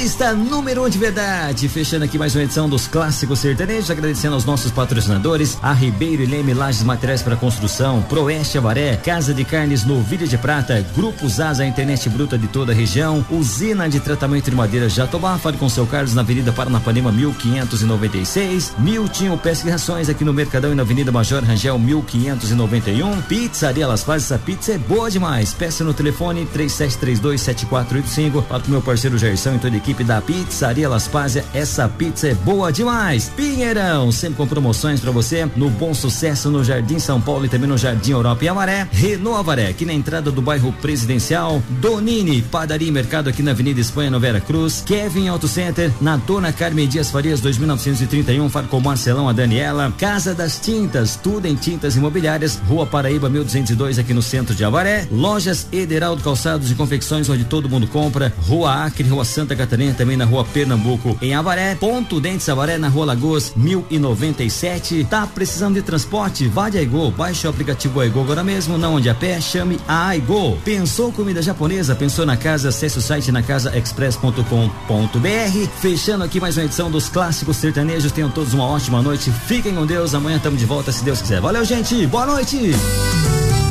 Pista número 1 de verdade, fechando aqui mais uma edição dos Clássicos Sertanejos, agradecendo aos nossos patrocinadores, a Ribeiro e Leme Lajes Materiais para Construção, Proeste Avaré, Casa de Carnes Novilha de Prata, Grupo Zaza, a internet bruta de toda a região, Usina de Tratamento de Madeira Jatobá, fale com seu Carlos na Avenida Paranapanema 1596, Miltinho Pesca e Rações aqui no Mercadão e na Avenida Major Rangel 1591, Pizzaria Las Pazes, essa pizza é boa demais, peça no telefone 37327485, fala com meu parceiro Gerson e toda a equipe da Pizzaria Las Pazes, essa pizza é boa demais. Pinheirão, sempre com promoções pra você, no Bom Sucesso, no Jardim São Paulo e também no Jardim Europa e Avaré, Renault Avaré, aqui na entrada do bairro Presidencial, Donini, Padaria e Mercado aqui na Avenida Espanha, no Vera Cruz, Kevin Auto Center, na Dona Carmen Dias Farias 2931, fala com o Marcelão, a Daniela, Casa das Tintas, tudo em tintas imobiliárias, Rua Paraíba 1202 aqui no centro de Avaré, Lojas Ederaldo Calçados e Confecções, onde todo mundo compra, Rua Acre, Rua Santa Catarina, também na Rua Pernambuco, em Avaré, Ponto Dentes Avaré, na Rua Lagoas 1097. Tá precisando de transporte? Vá de Aigo, baixe o aplicativo Aigo agora mesmo, não ande a pé, chame a Aigo. Pensou comida japonesa? Pensou na casa? Acesse o site nacasaexpress.com.br. Fechando aqui mais uma edição dos Clássicos Sertanejos, tenham todos uma ótima noite, fiquem com Deus, amanhã estamos de volta se Deus quiser. Valeu, gente, boa noite.